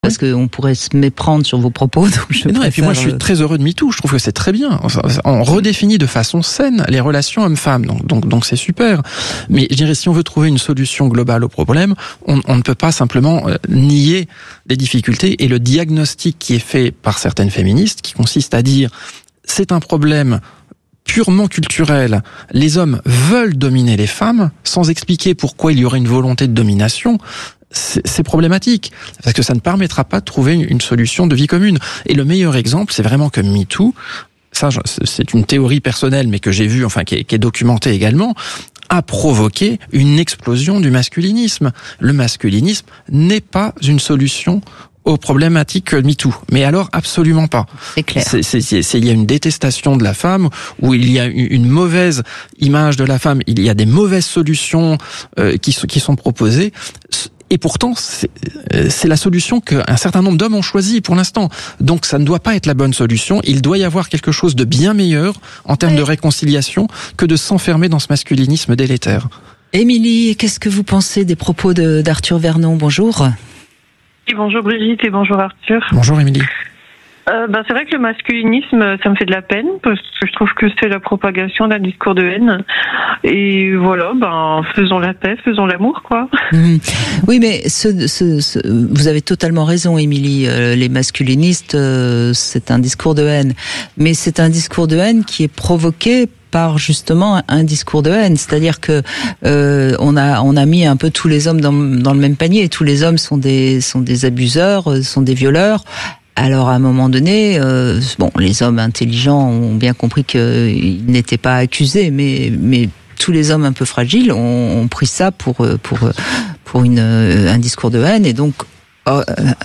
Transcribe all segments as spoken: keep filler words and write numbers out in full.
Parce qu'on pourrait se méprendre sur vos propos. Donc je non, et puis moi, je suis très heureux de MeToo. Je trouve que c'est très bien. On redéfinit de façon saine les relations hommes-femmes. Donc, donc, donc c'est super. Mais je dirais, si on veut trouver une solution globale au problème, on, on ne peut pas simplement euh, nier les difficultés et le diagnostic qui est fait par certaines féministes, qui consiste à dire c'est un problème purement culturel. Les hommes veulent dominer les femmes sans expliquer pourquoi il y aurait une volonté de domination. C'est, c'est problématique, parce que ça ne permettra pas de trouver une, une solution de vie commune. Et le meilleur exemple, c'est vraiment que MeToo, ça c'est une théorie personnelle, mais que j'ai vue, enfin qui est, qui est documentée également, a provoqué une explosion du masculinisme. Le masculinisme n'est pas une solution aux problématiques MeToo. Mais alors, absolument pas. C'est clair. C'est, c'est, c'est, c'est, il y a une détestation de la femme, où il y a une mauvaise image de la femme, il y a des mauvaises solutions euh, qui, qui sont proposées. Et pourtant, c'est, c'est la solution qu'un certain nombre d'hommes ont choisie pour l'instant. Donc ça ne doit pas être la bonne solution. Il doit y avoir quelque chose de bien meilleur en termes ouais. de réconciliation que de s'enfermer dans ce masculinisme délétère. Émilie, qu'est-ce que vous pensez des propos de, d'Arthur Vernon ? Bonjour. Oui, bonjour Brigitte et bonjour Arthur. Bonjour Émilie. Euh, ben c'est vrai que le masculinisme, ça me fait de la peine parce que je trouve que c'est la propagation d'un discours de haine. Et voilà, ben faisons la paix, faisons l'amour, quoi. Mmh. Oui, mais ce, ce, ce, vous avez totalement raison, Émilie. Euh, les masculinistes, euh, c'est un discours de haine, mais c'est un discours de haine qui est provoqué par justement un discours de haine, c'est-à-dire que euh, on a on a mis un peu tous les hommes dans dans le même panier. Tous les hommes sont des sont des abuseurs, sont des violeurs. Alors à un moment donné, euh, bon, les hommes intelligents ont bien compris qu'ils n'étaient pas accusés, mais mais tous les hommes un peu fragiles ont, ont pris ça pour pour pour une un discours de haine et donc euh,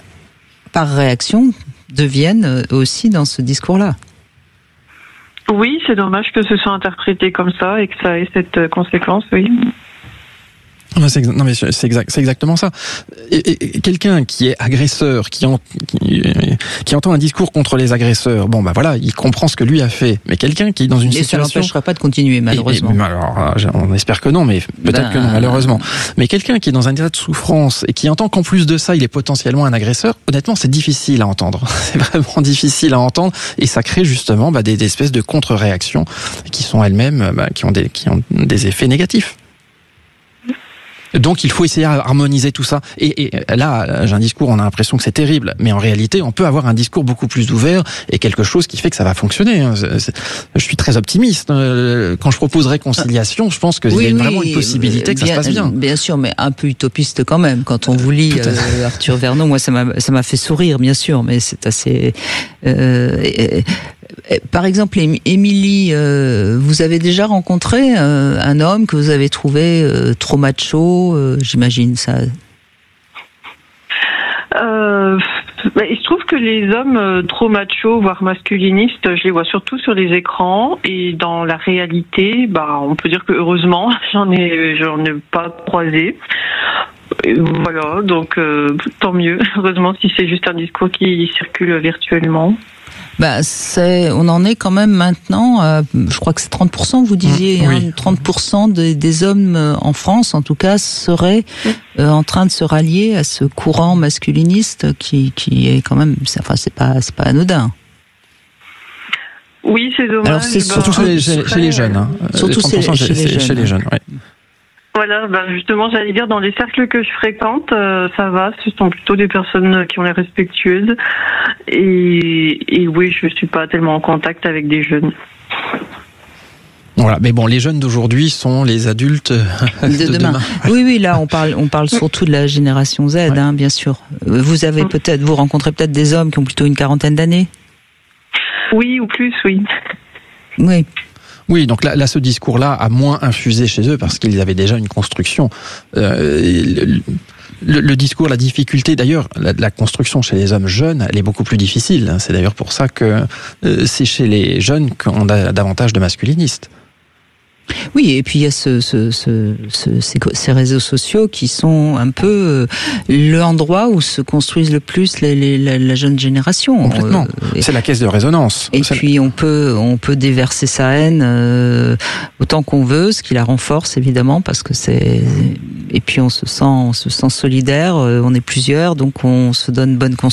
par réaction deviennent aussi dans ce discours-là. Oui, c'est dommage que ce soit interprété comme ça et que ça ait cette conséquence, oui. Non, c'est, non mais c'est, exact, c'est exactement ça. Et, et, quelqu'un qui est agresseur, qui, en, qui, qui entend un discours contre les agresseurs, bon bah voilà, il comprend ce que lui a fait. Mais quelqu'un qui est dans une mais situation... ça n'empêchera pas de continuer, malheureusement. Et, et, alors, on espère que non, mais peut-être ben... que non, malheureusement. Mais quelqu'un qui est dans un état de souffrance et qui entend qu'en plus de ça, il est potentiellement un agresseur, honnêtement, c'est difficile à entendre. C'est vraiment difficile à entendre et ça crée justement bah, des, des espèces de contre-réactions qui sont elles-mêmes, bah, qui ont des, qui ont des effets négatifs. Donc il faut essayer d'harmoniser tout ça. Et, et là, j'ai un discours, on a l'impression que c'est terrible, mais en réalité, on peut avoir un discours beaucoup plus ouvert et quelque chose qui fait que ça va fonctionner. Je suis très optimiste. Quand je propose réconciliation, je pense qu'il oui, y a oui, vraiment une possibilité que bien, ça se passe bien. Bien sûr, mais un peu utopiste quand même. Quand on vous lit euh, Arthur Vernon, moi ça m'a ça m'a fait sourire, bien sûr, mais c'est assez. Euh, et, Par exemple, Émilie, euh, vous avez déjà rencontré euh, un homme que vous avez trouvé euh, trop macho, euh, j'imagine ça. Euh, bah, il se trouve que les hommes euh, trop machos, voire masculinistes, je les vois surtout sur les écrans et dans la réalité, bah, on peut dire que heureusement, j'en ai, j'en ai pas croisé. Et voilà, donc euh, tant mieux. Heureusement, si c'est juste un discours qui circule virtuellement. Bah, c'est, on en est quand même maintenant, euh, je crois que c'est trente pour cent, vous disiez, mmh, oui. hein, trente pour cent des, des hommes euh, en France, en tout cas, seraient euh, en train de se rallier à ce courant masculiniste qui, qui est quand même, c'est, enfin, c'est pas, c'est pas anodin. Oui, c'est dommage. Alors, c'est surtout bah, chez, les, chez, chez les jeunes, hein. Surtout chez, chez, chez les jeunes. Chez les jeunes, ouais. Voilà, ben justement, j'allais dire, dans les cercles que je fréquente, euh, ça va, ce sont plutôt des personnes qui ont l'air respectueuses. Et, et oui, je suis pas tellement en contact avec des jeunes. Voilà, mais bon, les jeunes d'aujourd'hui sont les adultes de, de demain. demain. Oui, oui, là, on parle, on parle surtout de la génération Z, ouais. hein, bien sûr. Vous avez mmh. peut-être, vous rencontrez peut-être des hommes qui ont plutôt une quarantaine d'années. Oui, ou plus, oui. Oui. Oui, donc là, là, ce discours-là a moins infusé chez eux parce qu'ils avaient déjà une construction. Euh, le, le, le discours, la difficulté, d'ailleurs, la, la construction chez les hommes jeunes, elle est beaucoup plus difficile. C'est d'ailleurs pour ça que euh, c'est chez les jeunes qu'on a davantage de masculinistes. Oui, et puis il y a ce, ce, ce, ce, ces, ces réseaux sociaux qui sont un peu l'endroit où se construisent le plus les, les, la, la jeune génération. Complètement. Euh, c'est la caisse de résonance. Et c'est puis on peut on peut déverser sa haine euh, autant qu'on veut, ce qui la renforce évidemment parce que c'est et puis on se sent on se sent solidaire, on est plusieurs, donc on se donne bonne conscience.